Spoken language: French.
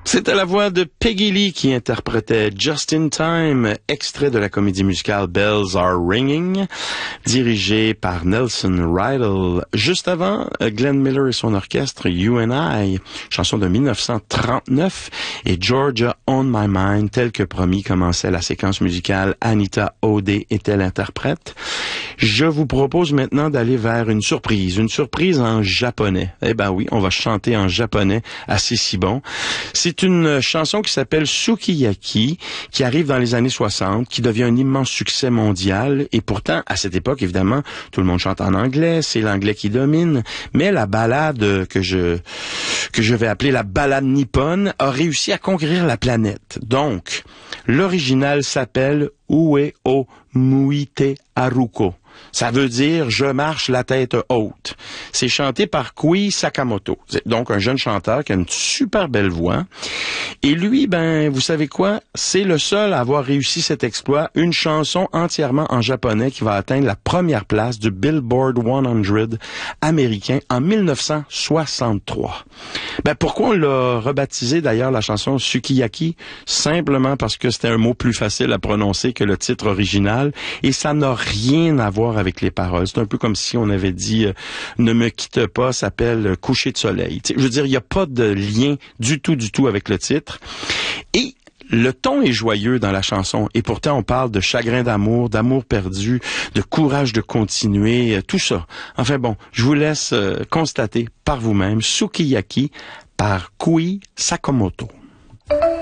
C'était la voix de Peggy Lee qui interprétait Just in Time, extrait de la comédie musicale Bells Are Ringing, dirigée par Nelson Riddle. Juste avant, Glenn Miller et son orchestre You and I, chanson de 1939, et Georgia on My Mind, tel que promis, commençait la séquence musicale. Anita O'Day était l'interprète. Je vous propose maintenant d'aller vers une surprise en japonais. Eh ben oui, on va chanter en japonais, assez si bon. C'est une chanson qui s'appelle Sukiyaki, qui arrive dans les années 60, qui devient un immense succès mondial, et pourtant, à cette époque, évidemment, tout le monde chante en anglais, c'est l'anglais qui domine, mais la ballade que je vais appeler la ballade nippone a réussi à conquérir la planète. Donc, l'original s'appelle Ue o Muite Haruko. Ça veut dire « Je marche la tête haute ». C'est chanté par Kui Sakamoto. C'est donc un jeune chanteur qui a une super belle voix. Et lui, ben, vous savez quoi? C'est le seul à avoir réussi cet exploit. Une chanson entièrement en japonais qui va atteindre la première place du Billboard 100 américain en 1963. Ben, pourquoi on l'a rebaptisé d'ailleurs la chanson Sukiyaki? Simplement parce que c'était un mot plus facile à prononcer que le titre original. Et ça n'a rien à voir avec les paroles. C'est un peu comme si on avait dit ne me quitte pas s'appelle Coucher de soleil. T'sais, je veux dire, il n'y a pas de lien du tout avec le titre. Et le ton est joyeux dans la chanson, et pourtant on parle de chagrin d'amour, d'amour perdu, de courage de continuer, tout ça. Enfin bon, je vous laisse constater par vous-même Sukiyaki par Kui Sakamoto.